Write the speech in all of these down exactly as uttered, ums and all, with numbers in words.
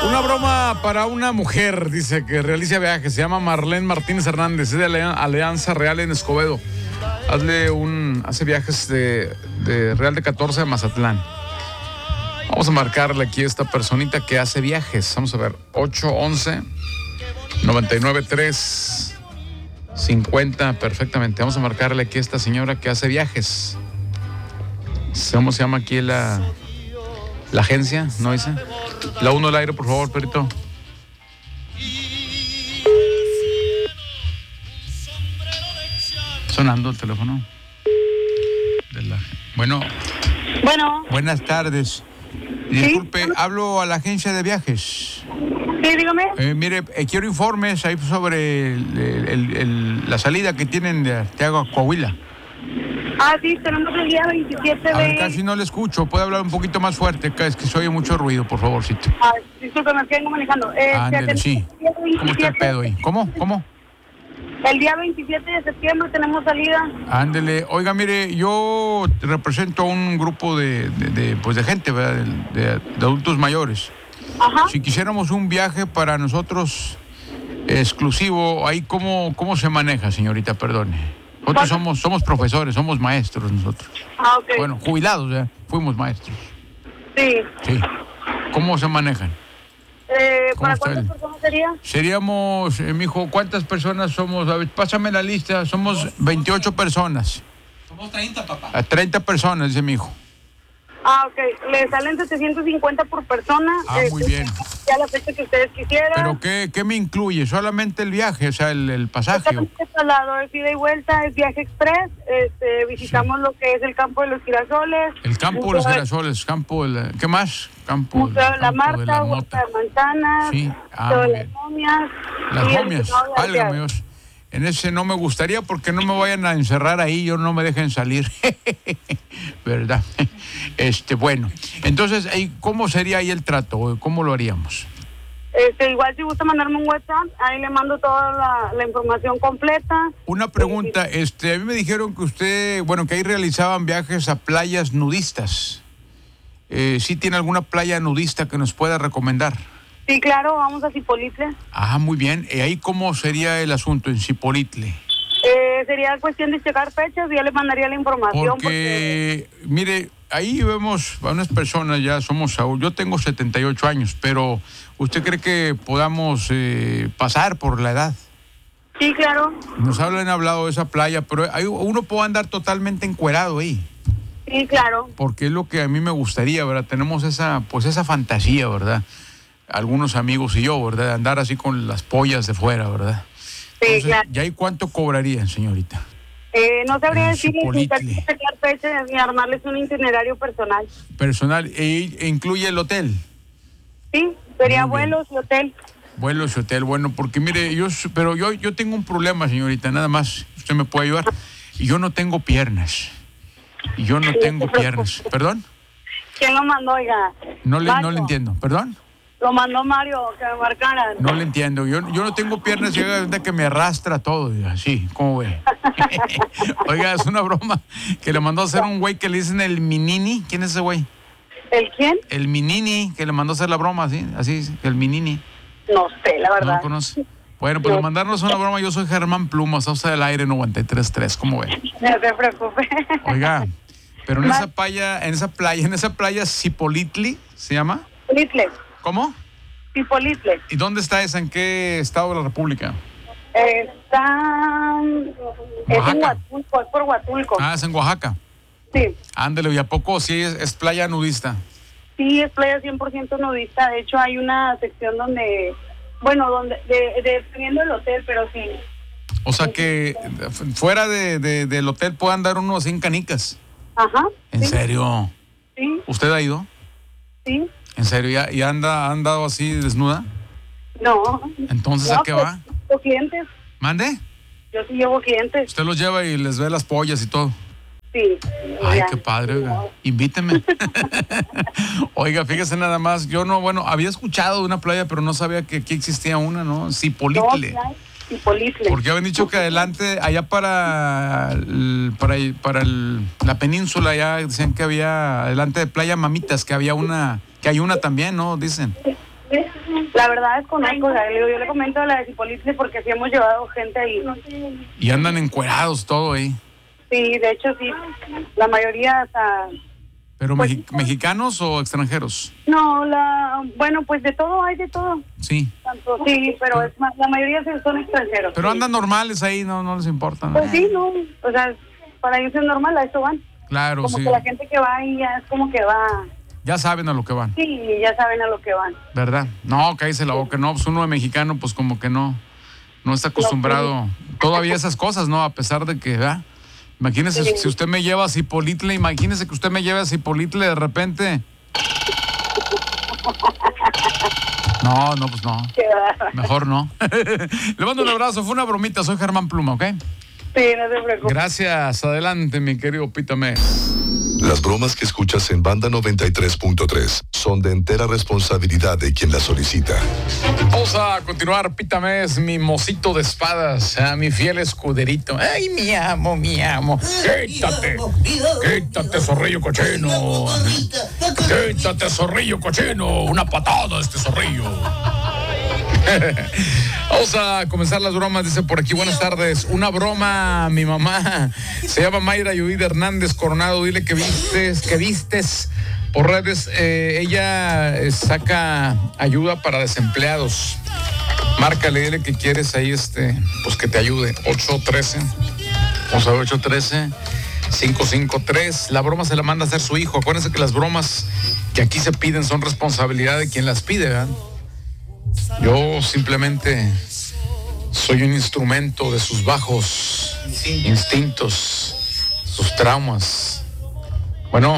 Una broma para una mujer, dice, que realiza viajes. Se llama Marlene Martínez Hernández, es de Alianza Real en Escobedo. Hazle un, hace viajes de, de Real de catorce a Mazatlán. Vamos a marcarle aquí a esta personita que hace viajes. Vamos a ver, ocho once noventa y nueve tres cincuenta, perfectamente. Vamos a marcarle aquí a esta señora que hace viajes. ¿Cómo se llama aquí la, la agencia? ¿No dice? La uno al aire, por favor, perito. Sonando el teléfono. De la... Bueno. Bueno. Buenas tardes. Disculpe, ¿sí? Hablo a la agencia de viajes. Sí, dígame. Eh, mire, eh, quiero informes ahí sobre el, el, el, la salida que tienen de Arteaga a Coahuila. Ah, sí, tenemos el día veintisiete de... A ver, casi no le escucho. ¿Puede hablar un poquito más fuerte? Es que se oye mucho ruido, por favorcito. Ah, discúlpeme, es que vengo manejando. Eh, Ándale, sí. ¿Cómo está el pedo ahí? ¿Cómo? ¿Cómo? El día veintisiete de septiembre tenemos salida. Ándele. Oiga, mire, yo represento a un grupo de, de, de, pues de gente, ¿verdad? De, de, de adultos mayores. Ajá. Si quisiéramos un viaje para nosotros exclusivo, ¿ahí cómo, cómo se maneja, señorita? Perdone. Nosotros somos, somos profesores, somos maestros nosotros. Ah, ok. Bueno, jubilados, ya, fuimos maestros. Sí. Sí. ¿Cómo se manejan? Eh, ¿Para cuántas personas sería? Seríamos, eh, mijo, ¿cuántas personas somos? A ver, pásame la lista, somos veintiocho personas. Somos treinta, papá. A treinta personas, dice mi hijo. Ah, ok. Le salen setecientos cincuenta por persona. Ah, eh, muy bien. Ya la fecha que ustedes quisieran. ¿Pero qué, qué me incluye? ¿Solamente el viaje, o sea, el, el pasaje? Solamente el traslado, es ida y vuelta, es viaje express. Este, visitamos sí. lo que es el campo de los girasoles. El campo de los girasoles, campo de la... ¿Qué más? Campo Museo de la Marta, de, la huerta de manzanas. Sí, ah, de las momias. Las momias, válgame Dios. En ese no me gustaría porque no me vayan a encerrar ahí, yo no me dejen salir. ¿Verdad? Este, bueno, entonces, ¿cómo sería ahí el trato? ¿Cómo lo haríamos? Este, igual si gusta mandarme un WhatsApp, ahí le mando toda la, la información completa. Una pregunta, este, a mí me dijeron que usted, bueno, que ahí realizaban viajes a playas nudistas. Eh, ¿Sí tiene alguna playa nudista que nos pueda recomendar? Sí, claro, vamos a Zipolitle. Ah, muy bien. ¿Y ahí cómo sería el asunto en Zipolitle? Eh, sería cuestión de checar fechas y ya le mandaría la información. Porque, porque, mire, ahí vemos a unas personas, ya somos, yo tengo setenta y ocho años, pero ¿usted cree que podamos eh, pasar por la edad? Sí, claro. Nos hablan, hablado de esa playa, pero hay, uno puede andar totalmente encuerado ahí. Sí, claro. Porque es lo que a mí me gustaría, ¿verdad? Tenemos esa, pues esa fantasía, ¿verdad? Algunos amigos y yo, ¿verdad? De andar así con las pollas de fuera, ¿verdad? Sí, entonces, claro. ¿y ahí cuánto cobrarían, señorita? Eh, no sabría decir si sacar fechas ni armarles un itinerario personal. Personal, ¿e incluye el hotel? Sí, sería vuelos y hotel. Vuelos y hotel, bueno, porque mire, yo, pero yo, yo tengo un problema, señorita, nada más, usted me puede ayudar. Yo no tengo piernas. Yo no sí, tengo piernas. ¿Perdón? ¿Quién lo mandó, oiga? No le, no le entiendo, ¿perdón? Lo mandó Mario, que me marcaran. No le entiendo. Yo, yo no tengo piernas, llega de que me arrastra todo. Así, ¿cómo ve? Oiga, es una broma que le mandó a hacer un güey que le dicen el Minini. ¿Quién es ese güey? ¿El quién? El Minini, que le mandó a hacer la broma, ¿sí? Así, el Minini. No sé, la verdad. ¿No lo conoce? Bueno, pues no. Mandarnos una broma. Yo soy Germán Plumas, a usted del aire noventa y tres punto tres. ¿Cómo ve? No se preocupe. Oiga, pero en esa playa, en esa playa, en esa playa Zipolitle, ¿se llama? Zipolitle. ¿Cómo? Zipolitle. ¿Y dónde está esa? ¿En qué estado de la República? Está... Es en Huatulco, es por Huatulco. Ah, es en Oaxaca. Sí. Ándale, ¿y a poco sí es, es playa nudista? Sí, es playa cien por ciento nudista. De hecho, hay una sección donde... Bueno, donde de, de, dependiendo del hotel, pero sí. O sea que fuera de, de, del hotel puedan dar unos sin canicas. Ajá. ¿En sí. serio? Sí. ¿Usted ha ido? Sí. ¿En serio? ¿Ya, ya anda, ha andado así desnuda? No. ¿Entonces no, a qué pues, va? ¿Llevo clientes? ¿Mande? Yo sí llevo clientes. ¿Usted los lleva y les ve las pollas y todo? Sí. Ay, ya. qué padre, oiga. Invíteme. Oiga, fíjese nada más, yo no, bueno, había escuchado de una playa, pero no sabía que aquí existía una, ¿no? Zipolitle. No, Zipolitle. Porque habían dicho que adelante, allá para el, para, para el, la península, ya decían que había, adelante de Playa Mamitas, que había una, que hay una también, ¿no? Dicen. La verdad es conozco, o sea, le digo, yo le comento a la de Cipolitle porque sí hemos llevado gente ahí. Y andan encuerados todo ahí. Sí, de hecho sí, la mayoría hasta... ¿Pero pues, mexi- mexicanos o extranjeros? No, la, bueno, pues de todo, hay de todo. Sí. Tanto, sí, pero es más, la mayoría son extranjeros. Pero sí. Andan normales ahí, no, no les importa. ¿no? Pues sí, no, o sea, para ellos es normal, a eso van. Claro, como sí. que la gente que va ahí ya es como que va... Ya saben a lo que van. Sí, ya saben a lo que van. ¿Verdad? No, cállese la boca. No, pues uno de mexicano, pues como que no, no está acostumbrado todavía a esas cosas, ¿no? A pesar de que, ¿verdad? Imagínese Sí. si usted me lleva a Cipolitle, imagínese que usted me lleve a Cipolitle de repente. No, no, pues no. Qué bárbaro. Mejor no. Le mando un abrazo, fue una bromita, soy Germán Pluma, ¿ok? Sí, no se preocupe. Gracias, adelante, mi querido Pítame. Las bromas que escuchas en Banda noventa y tres punto tres son de entera responsabilidad de quien las solicita. Vamos a continuar, Pítame, es mi mocito de espadas, a mi fiel escuderito. Ay, mi amo, mi amo. Quítate, quítate, zorrillo cochino. Quítate, zorrillo cochino. Una patada a este zorrillo. Vamos a comenzar las bromas, dice por aquí, buenas tardes. Una broma, mi mamá se llama Mayra Judith Hernández Coronado, dile que vistes, que vistes por redes, eh, ella eh, saca ayuda para desempleados. Márcale, dile que quieres ahí, este, pues que te ayude. ocho trece, vamos a ver, ocho trece, cinco cinco tres. La broma se la manda a hacer su hijo. Acuérdense que las bromas que aquí se piden son responsabilidad de quien las pide, ¿verdad? Yo simplemente soy un instrumento de sus bajos instintos, sus traumas. Bueno,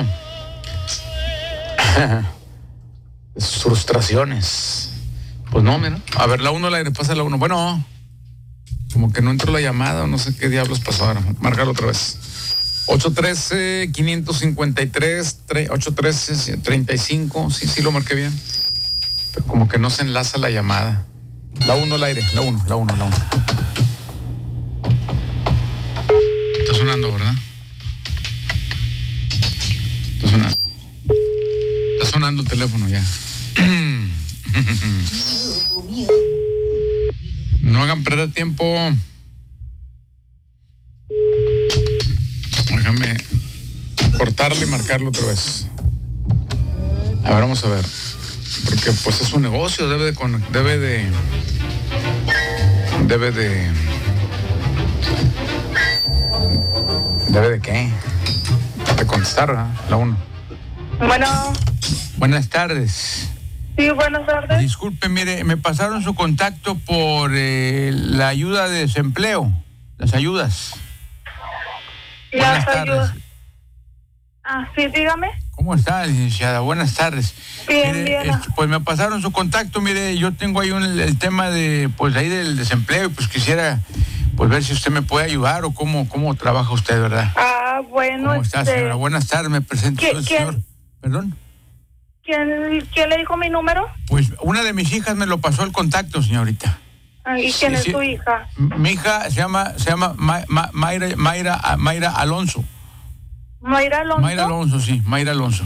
de sus frustraciones. Pues no, mira. A ver, la uno, la pasa la uno. Bueno, como que no entró la llamada o no sé qué diablos pasó ahora. Márcalo otra vez. ocho trece, cinco cinco tres, ocho trece, treinta y cinco. Sí, sí lo marqué bien. Pero como que no se enlaza la llamada. La uno al aire, la uno, la uno, la uno. Está sonando, ¿verdad? Está sonando. Está sonando el teléfono ya. No hagan perder tiempo. Déjame cortarle y marcarlo otra vez. A ver, vamos a ver. Porque pues es un negocio, debe de con, debe de debe de debe de qué de contestar, ¿verdad? La uno. Bueno, Buenas tardes. sí, buenas tardes. Disculpe, mire, me pasaron su contacto por eh, la ayuda de desempleo, las ayudas. Buenas Las tardes. ayudas. Ah, sí, dígame. ¿Cómo está, licenciada? Buenas tardes. Bien, Mire, bien. este, pues me pasaron su contacto, mire, yo tengo ahí un, el tema de, pues ahí del desempleo, y pues quisiera, pues ver si usted me puede ayudar o cómo, cómo trabaja usted, ¿verdad? Ah, bueno, ¿Cómo está, este, señora? Buenas tardes, me presento, ¿Qui- soy el quién? señor. ¿Perdón? ¿quién, ¿quién le dijo mi número? Pues una de mis hijas me lo pasó el contacto, señorita. Ah, ¿Y quién Sí, es sí. tu hija? Mi hija se llama, se llama Ma- Ma- Mayra, Mayra, Mayra Alonso. Mayra Alonso. Mayra Alonso, sí, Mayra Alonso.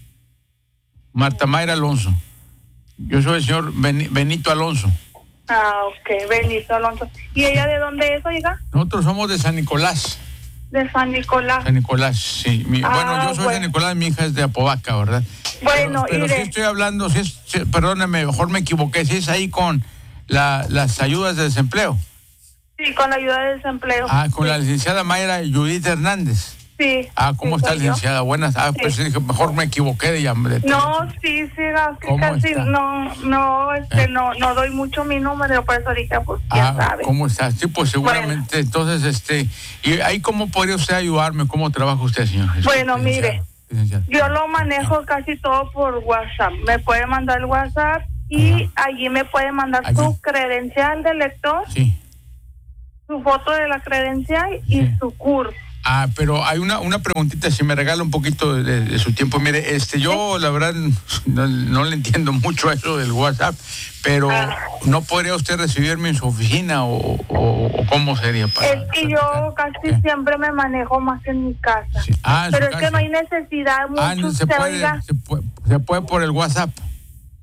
Marta Mayra Alonso. Yo soy el señor Ben- Benito Alonso. Ah, ok, Benito Alonso. ¿Y ella de dónde es, oiga? Nosotros somos de San Nicolás. De San Nicolás. San Nicolás, sí. Mi- Ah, bueno, yo soy bueno. de Nicolás, mi hija es de Apodaca, ¿verdad? Bueno, pero, pero mire. sí estoy hablando, sí es, sí, perdóneme, mejor me equivoqué, sí es ahí con la, las ayudas de desempleo. Sí, con la ayuda de desempleo. Ah, con sí. la licenciada Mayra Judith Hernández. Sí. Ah, ¿cómo sí, está, soy yo. licenciada? Buenas. Ah, Sí. pues dije, mejor me equivoqué de llamar. No, sí, sí, es que ¿Cómo casi está? no, no, este, Eh. no, no doy mucho mi número, por eso dije, pues, quién Ah, sabe. ¿cómo está? Sí, pues seguramente. Entonces, este, ¿y ahí cómo podría usted ayudarme? ¿Cómo trabaja usted, señor? Bueno, Licenciada, mire. licenciada. Yo lo manejo casi todo por WhatsApp. Me puede mandar el WhatsApp y allí me puede mandar Allí. su credencial de lector, Sí. su foto de la credencial y Sí. su curso. Ah, pero hay una, una preguntita, si me regala un poquito de, de su tiempo. Mire, este, yo la verdad no, no le entiendo mucho a eso del WhatsApp, pero Ah. ¿no podría usted recibirme en su oficina o, o, o cómo sería para Es que yo platicar? casi ¿Qué? siempre me manejo más en mi casa. Sí. Ah, en Pero su es que casa. no hay necesidad mucho, Ah, no, se usted puede, oiga. se puede, se puede por el WhatsApp.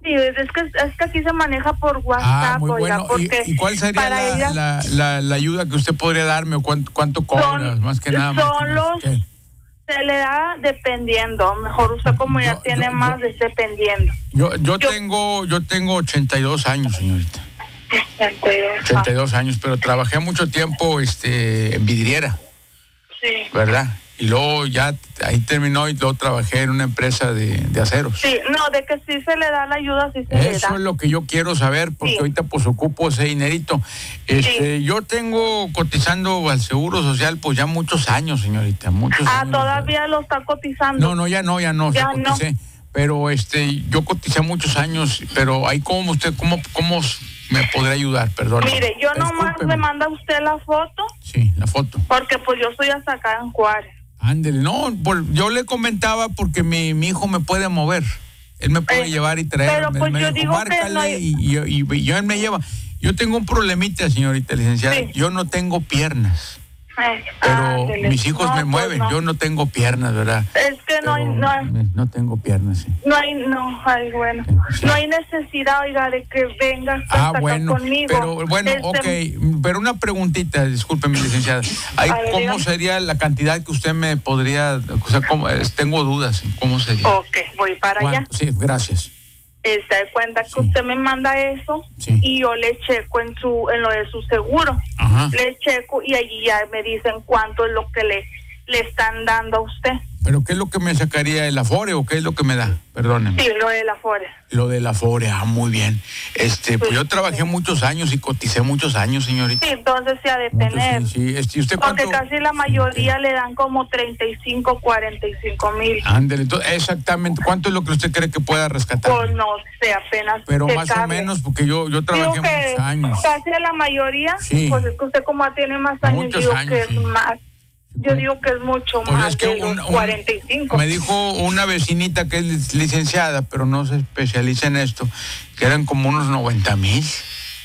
Sí, es que, es que aquí se maneja por WhatsApp. Ah, muy oiga, bueno. porque ¿Y, y cuál sería para la, ella la, la, la ayuda que usted podría darme o cuánto, cuánto cobras? son, Más que nada. más que son nada. los... ¿Qué? Se le da dependiendo. Mejor usted como ya Yo- tiene yo- más, yo- es dependiendo. Yo, yo, Yo- tengo yo tengo ochenta y dos años, señorita. Entonces, ochenta y dos años, pero trabajé mucho tiempo este, en vidriera, sí. ¿verdad? Y luego ya ahí terminó y luego trabajé en una empresa de, de aceros. Sí, no, de que sí se le da la ayuda, sí se le Eso da. es lo que yo quiero saber, porque Sí. ahorita pues ocupo ese dinerito. Este, yo tengo cotizando al Seguro Social pues ya muchos años, señorita, muchos Ah, años. todavía lo está cotizando. No, no, ya no, ya no, Ya sí coticé. Pero este, yo coticé muchos años, pero ahí cómo usted, cómo, cómo me podrá ayudar, perdón. Mire, yo nomás Discúlpeme. me manda usted la foto, Sí, la foto. porque pues yo estoy hasta acá en Juárez. Ándele, no, por- yo le comentaba porque mi, mi hijo me puede mover. Él me puede Eh, llevar y traer. pero, me, pues, me yo dijo, digo que márcale no hay- y, y, y- y yo él me lleva. Yo tengo un problemita, señorita licenciada. Sí. Yo no tengo piernas, Eh, pero ándele. mis hijos No, me pues, mueven. no. Yo no tengo piernas, ¿verdad? Es que no hay, Pero, no hay, eh, no tengo piernas, sí. no hay, no, ay, bueno, Sí. no hay necesidad, oiga, de que venga hasta Ah, acá bueno, conmigo. pero bueno, Este, ok, pero una preguntita, disculpe mi licenciada. Ahí, A ver, ¿cómo dígame. sería la cantidad que usted me podría, o sea, cómo, eh, tengo dudas, ¿cómo sería? Ok, voy para allá. ¿Cuánto? Sí, gracias. Eh, se da cuenta que Sí. usted me manda eso Sí. y yo le checo en su en lo de su seguro. Ajá. Le checo y allí ya me dicen cuánto es lo que le le están dando a usted. ¿Pero qué es lo que me sacaría el Afore o qué es lo que me da? Perdóneme. Sí, lo de la Afore. Lo del Afore, ah, muy bien. Este, pues Sí, yo trabajé sí. muchos años y coticé muchos años, señorita. Sí, entonces se ha de Muchos, tener. sí, sí. Este, ¿y usted cuánto? Porque casi la mayoría le dan como treinta y cinco, cuarenta y cinco mil. Ándele, entonces, exactamente. ¿Cuánto es lo que usted cree que pueda rescatar? Pues no sé, apenas. Pero se más o cabe. menos, porque yo, yo trabajé Digo que muchos años. casi la mayoría, Sí. pues es que usted como tiene más años, Muchos digo años, que es sí. más. Yo digo que es mucho Pues más es que de un- los un- cuarenta y cinco. me dijo una vecinita que es licenciada, pero no se especializa en esto, que eran como unos noventa mil. Sí,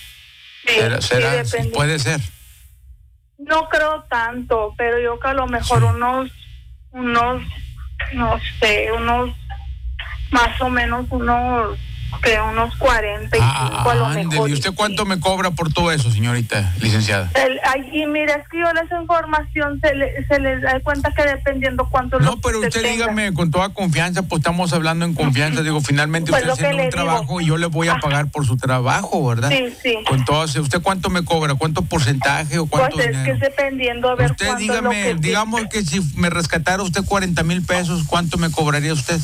¿Será, sí, será- sí, depende. puede ser? No creo tanto, pero yo que a lo mejor Sí. unos, unos, no sé, unos, más o menos unos, que unos cuarenta y cinco a lo Ah, ándele. mejor. ¿Y usted cuánto me cobra por todo eso, señorita licenciada? El, allí, mira, es que yo esa información se, le, se les da cuenta que dependiendo cuánto es lo No, que pero usted tenga. dígame con toda confianza, pues estamos hablando en confianza. Digo, finalmente Pues usted lo que haciendo un le digo. trabajo y yo le voy a Ah. pagar por su trabajo, ¿verdad? Sí, sí. Con todo, ¿usted cuánto me cobra? ¿Cuánto porcentaje o Pues cuánto es que dinero? es dependiendo a ver Usted cuánto dígame, es lo que digamos que si me rescatara usted cuarenta mil pesos, ¿cuánto me cobraría usted?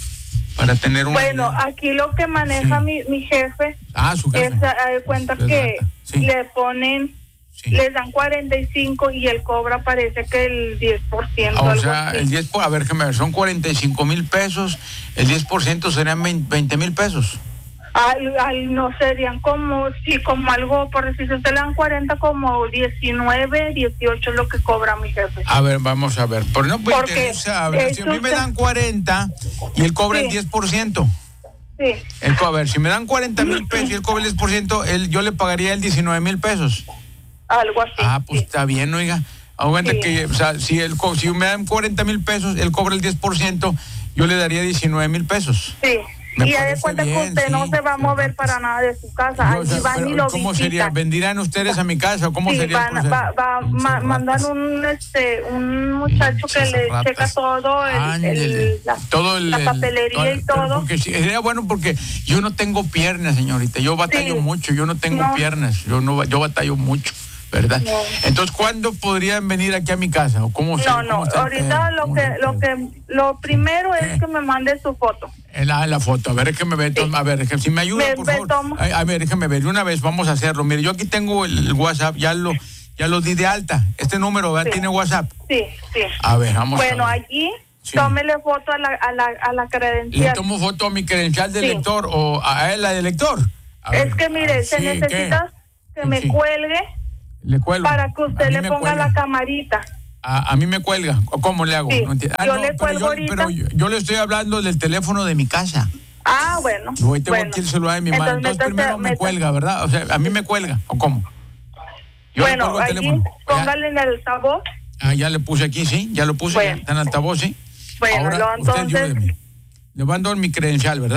Para tener un... Bueno, aquí lo que maneja Sí. mi, mi jefe Ah, su jefe. es a de cuenta Es que rata, sí. le ponen, Sí. les dan cuarenta y cinco y él cobra parece que el diez por ciento. O algo sea, así. el diez por, a ver, déjame ver, son cuarenta y cinco mil pesos, el diez por ciento serían veinte mil pesos. Al, al- no serían como, sí, como algo, por decir, si usted le dan cuarenta, como diecinueve, dieciocho es lo que cobra mi jefe. A ver, vamos a ver. Pero no me Porque interesa, a ver, si a mí eso me se- dan cuarenta y él cobra Sí. el diez por ciento. Sí, Él, co- a ver, si me dan cuarenta mil pesos y él cobra el diez por ciento, él, yo le pagaría el diecinueve mil pesos. algo así. Ah, pues sí. está bien, oiga. Aguanta Sí. que, o sea, si, él, co- si me dan cuarenta mil pesos, él cobra el diez por ciento, yo le daría diecinueve mil pesos. Sí. Me Y ya de parece cuenta que bien, usted no sí. se va a mover para nada de su casa. Yo, o sea, Allí van pero y lo ¿cómo visitan. sería? ¿Vendrían ustedes a mi casa o cómo Sí, sería el van, proceso? va, va, Pinches ma- mandan ratas. un este un muchacho que Pinches le ratas. checa todo el, Ándele. el- la, todo el, la el- papelería y pero todo. Porque sí, sería bueno porque yo no tengo piernas, señorita. Yo batallo Sí. mucho, yo no tengo No. piernas. Yo no yo batallo mucho, ¿verdad? No. Entonces, ¿cuándo podrían venir aquí a mi casa? ¿O cómo se- No, cómo no, está el ahorita pedo? lo ¿Cómo que está el lo pedo? que lo primero ¿Qué? es que me mande su foto. En la, en la foto, a ver, déjeme ver, Sí. a ver, déjeme- si me ayuda, Me- por me favor. tomo. A, a ver, déjeme ver, de una vez vamos a hacerlo. Mire, yo aquí tengo el, el WhatsApp, ya lo ya lo di de alta. Este número, ¿verdad? Sí. Tiene WhatsApp. Sí, sí. A ver, vamos Bueno, a ver. allí Sí. tómele foto a la a la a la ¿Le credencial. tomo foto a mi credencial de Sí. lector o a él la de lector? A Es ver. que mire, se Sí, necesita ¿qué? que me Sí. cuelgue Le cuelgo. para que A usted mí le me ponga cuelga. la camarita. A, a mí me cuelga. ¿O ¿Cómo le hago? Sí, No entiendo. Ah, yo no, le pero cuelgo yo, ahorita. pero yo, yo le estoy hablando del teléfono de mi casa. Ah, bueno. Yo hoy tengo bueno. aquí el celular de mi mano. Entonces, métase- primero me métase- cuelga, ¿verdad? O sea, a mí me cuelga. ¿O cómo? Yo le Bueno, cuelgo el allí teléfono. Ya- póngale en el altavoz. Ah, ya le puse aquí, sí, ya lo puse, Bueno. ya está en altavoz, sí. Bueno, Ahora, lo- usted entonces- ayúdeme. Le mando mi credencial, ¿verdad?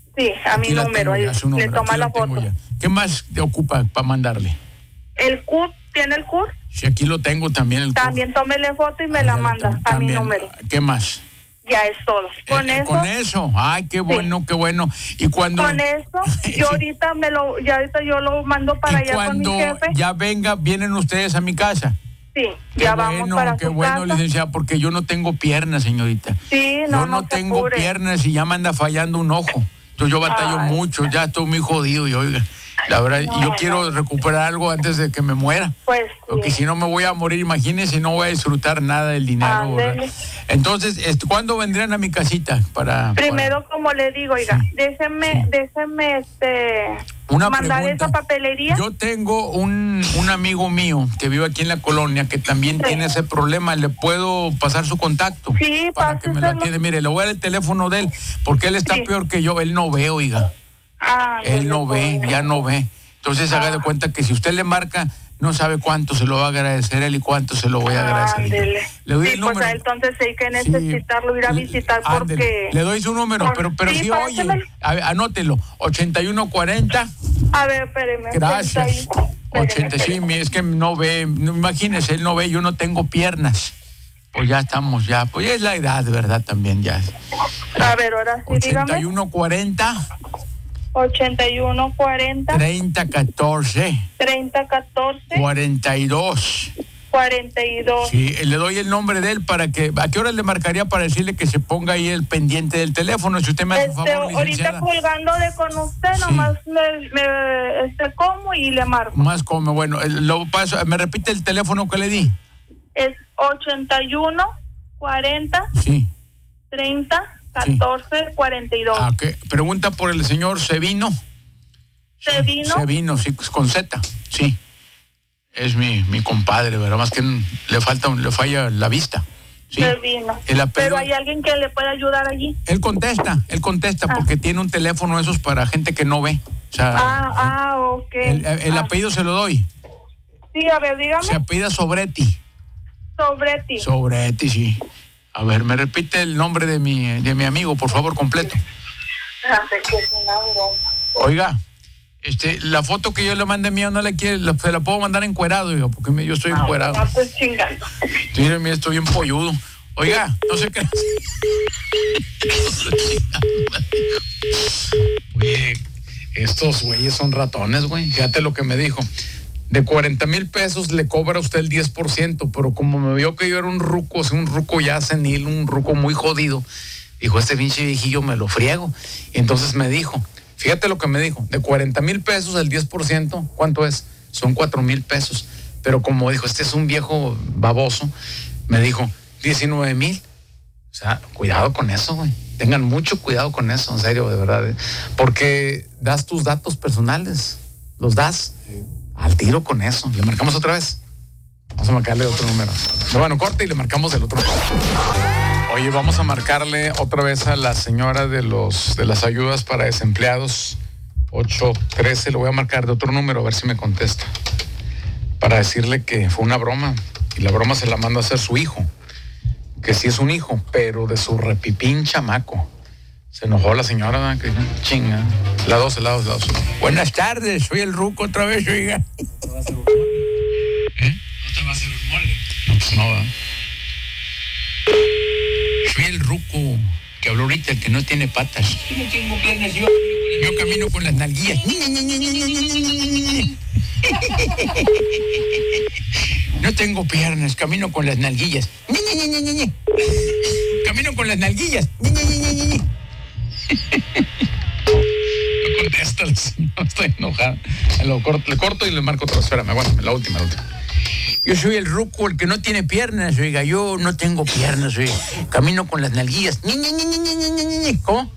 Sí, a Aquí mi la número, tengo ya, ahí su número, le toma aquí la la tengo foto. ya. ¿Qué más te ocupa para mandarle? ¿El C U R? ¿Tiene el C U R? Si aquí lo tengo también el También tómele foto y me Ah, la ya manda tam- a mi también. número. ¿Qué más? Ya es todo. Con Eh, eso. Con eso. Ay, qué bueno, qué bueno. Y cuando Con eso, yo ahorita me lo, ya ahorita yo lo mando para y allá con mi cuando jefe. ya venga, vienen ustedes a mi casa. Sí, Qué ya bueno, vamos para qué su bueno, casa. licenciada, porque yo no tengo piernas, señorita. Sí, no, yo no, no se tengo apure. piernas y ya me anda fallando un ojo. Entonces yo batallo Ay. mucho, ya estoy muy jodido y oiga, la verdad, No, yo no. quiero recuperar algo antes de que me muera. Pues Porque sí. si no me voy a morir, imagínense, no voy a disfrutar nada del dinero. Ándele. ¿verdad? Entonces, este, ¿cuándo vendrían a mi casita? Para, Primero, para- como le digo, oiga, Sí. déjeme, déjeme, este, Una mandar pregunta. esa papelería. Yo tengo un, un amigo mío que vive aquí en la colonia que también Sí. tiene ese problema. ¿Le puedo pasar su contacto? Sí, para que me lo páseselo. atienda. Mire, le voy a dar el teléfono de él porque él está Sí. peor que yo. Él no ve, oiga. Ah, Él no ve, pobre. ya no ve. Entonces haga de cuenta que si usted le marca, no sabe cuánto se lo va a agradecer él y cuánto se lo voy a agradecer yo. Ándele. Le doy Sí, el pues número. a él entonces hay que Sí. necesitarlo, ir a Le- visitar ándele. porque... Le doy su número, Por- pero, pero sí, sí, oye, pásemelo. a ver, anótelo, ochenta y uno cuarenta. A ver, espéreme. Gracias. Espéreme, ochenta, sí, espéreme. mi- es que no ve, no, imagínese, él no ve, yo no tengo piernas. Pues ya estamos, ya, pues ya es la edad, ¿verdad? También ya. A ver, ahora sí, ochenta y dígame. uno cuarenta, ochenta y uno cuarenta, treinta catorce, treinta catorce, cuarenta y dos. cuarenta y dos. Sí, le doy el nombre de él para que, ¿a qué hora le marcaría para decirle que se ponga ahí el pendiente del teléfono? Si usted me hace un Este, favor, ahorita licenciada. colgando de con usted, Sí. nomás me, me este, como y le marco. Más como, bueno, el- lo paso, ¿me repite el teléfono que le di? Es ochenta y uno cuarenta, Sí. treinta catorce, cuarenta y dos. Ah, ¿qué? Pregunta por el señor Sevino. ¿Sevino? Sevino, sí, con Z, sí. Es mi, mi compadre, ¿verdad? Más que le falta, le falla la vista. Sí. Sevino. El apellido- Pero hay alguien que le pueda ayudar allí. Él contesta, él contesta Ah. porque tiene un teléfono de esos para gente que no ve. O sea, Ah, ah, ok. el, el Ah, apellido se lo doy. sí, a ver, dígame. Se apellida Sobretti. Sobre ti. Sobretti, sí. A ver, me repite el nombre de mi, de mi amigo, por favor, completo. Ah, sé que es una broma. Oiga, este, la foto que yo le mandé mía no la quiere, la- se la puedo mandar encuerado, oiga, porque me- yo estoy encuerado. Ah, pues chingando. Mire, mira, estoy bien polludo. Oiga, no sé qué. Oye, estos güeyes son ratones, güey. Fíjate lo que me dijo. De cuarenta mil pesos le cobra usted el diez por ciento, pero como me vio que yo era un ruco, o sea, un ruco ya senil, un ruco muy jodido, dijo, este pinche viejillo me lo friego. Y entonces me dijo, fíjate lo que me dijo, de cuarenta mil pesos el diez por ciento, ¿cuánto es? Son cuatro mil pesos. Pero como dijo, este es un viejo baboso, me dijo, diecinueve mil. O sea, cuidado con eso, güey. Tengan mucho cuidado con eso, en serio, de verdad. ¿eh? Porque das tus datos personales, los das al tiro con eso. ¿Le marcamos otra vez? Vamos a marcarle otro número. Bueno, corte y le marcamos el otro. Oye, vamos a marcarle otra vez a la señora de los de las ayudas para desempleados. ocho trece, le voy a marcar de otro número a ver si me contesta. Para decirle que fue una broma. Y la broma se la manda a hacer su hijo. Que sí es un hijo, pero de su repipín chamaco. Se enojó la señora, ¿verdad? Que chinga. La doce, la doce, la doce. Buenas tardes, soy el ruco otra vez, oiga. ¿Eh? ¿No te va a hacer un mole? No, pues no, ¿verdad? Soy el ruco que habló ahorita, el que no tiene patas. Yo no tengo piernas, yo, yo camino con las nalguillas. No tengo piernas, camino con las nalguillas. Camino con las nalguillas. No contesta, no estoy enojado. Lo corto, le corto y le marco otra. Espérame, aguántame, la última, la última. Yo soy el ruco, el que no tiene piernas, oiga. Yo no tengo piernas, oiga. Camino con las nalguillas. ¿Cómo?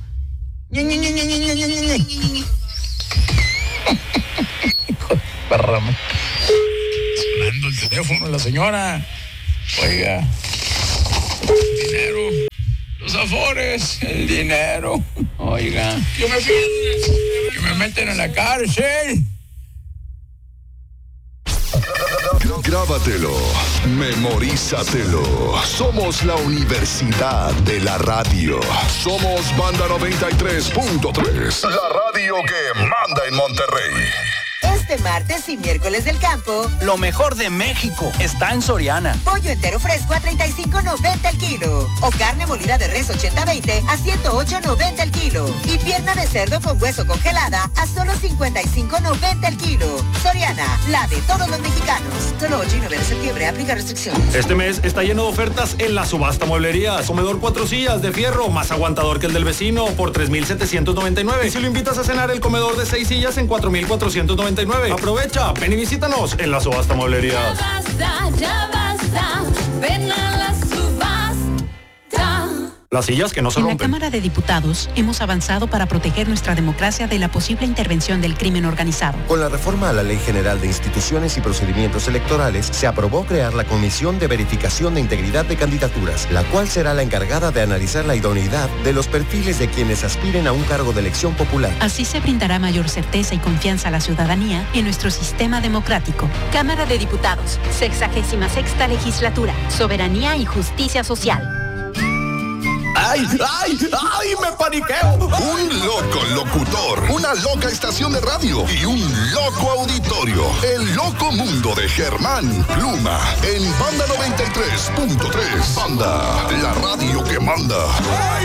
Hijo de parrama. Sonando el teléfono de la señora. Oiga. El dinero. Los afores. El dinero. Oiga. Yo me fui. Que me meten en la cárcel. Grábatelo, memorízatelo. Somos la Universidad de la Radio. Somos Banda noventa y tres punto tres. La radio que manda en Monterrey. Este martes y miércoles del campo, lo mejor de México está en Soriana. Pollo entero fresco a treinta y cinco noventa el kilo. O carne molida de res ochenta veinte a ciento ocho noventa el kilo. Y pierna de cerdo con hueso congelada a solo cincuenta y cinco noventa el kilo. Soriana, la de todos los mexicanos. Solo ocho y nueve de septiembre, aplica restricciones. Este mes está lleno de ofertas en la subasta mueblería. Comedor cuatro sillas de fierro, más aguantador que el del vecino, por tres mil setecientos noventa y nueve. Y si lo invitas a cenar, el comedor de seis sillas en cuatro mil cuatrocientos noventa y nueve. Aprovecha, ven y visítanos en la subasta mueblería. Ya basta, ya basta, ven a la subasta. Las sillas que no se En rompen. la Cámara de Diputados hemos avanzado para proteger nuestra democracia de la posible intervención del crimen organizado. Con la reforma a la Ley General de Instituciones y Procedimientos Electorales, se aprobó crear la Comisión de Verificación de Integridad de Candidaturas, la cual será la encargada de analizar la idoneidad de los perfiles de quienes aspiren a un cargo de elección popular. Así se brindará mayor certeza y confianza a la ciudadanía en nuestro sistema democrático. Cámara de Diputados, sexagésima sexta legislatura, soberanía y justicia social. ¡Ay, ay, ay! ¡Me paniqueo! Un loco locutor, una loca estación de radio y un loco auditorio. El loco mundo de Germán Pluma en Banda noventa y tres punto tres. Banda, la radio que manda.